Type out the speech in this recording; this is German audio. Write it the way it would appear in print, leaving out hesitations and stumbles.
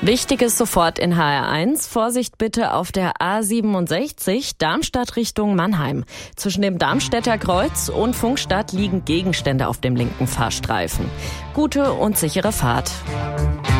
Wichtiges sofort in HR1. Vorsicht bitte auf der A67 Darmstadt Richtung Mannheim. Zwischen dem Darmstädter Kreuz und Funkstadt liegen Gegenstände auf dem linken Fahrstreifen. Gute und sichere Fahrt.